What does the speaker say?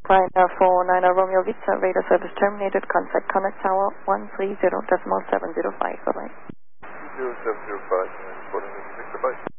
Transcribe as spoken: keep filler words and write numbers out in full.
Ryanair four nine Romeo Victor, radar service terminated, contact Connect Tower one three zero point seven zero five, bye-bye. zero seven zero five, reporting Victor, bye.